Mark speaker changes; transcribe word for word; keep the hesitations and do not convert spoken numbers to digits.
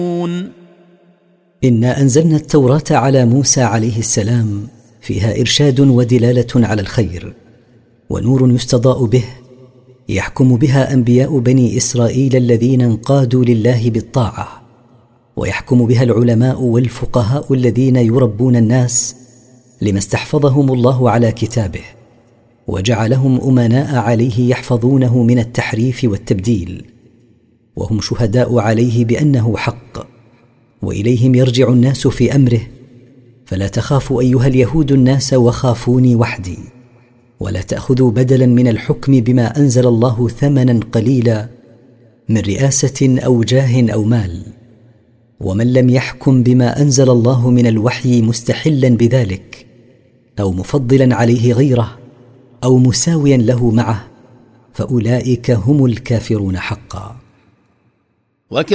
Speaker 1: إنا أنزلنا التوراة على موسى عليه السلام فيها إرشاد ودلالة على الخير ونور يستضاء به يحكم بها أنبياء بني إسرائيل الذين انقادوا لله بالطاعة، ويحكم بها العلماء والفقهاء الذين يربون الناس لما استحفظهم الله على كتابه وجعلهم أمناء عليه يحفظونه من التحريف والتبديل، وهم شهداء عليه بأنه حق، وإليهم يرجع الناس في أمره. فلا تخافوا أيها اليهود الناس وخافوني وحدي، ولا تأخذوا بدلا من الحكم بما أنزل الله ثمنا قليلا من رئاسة أو جاه أو مال. ومن لم يحكم بما أنزل الله من الوحي مستحلا بذلك أو مفضلا عليه غيره أو مساويا له معه فأولئك هم الكافرون حقا.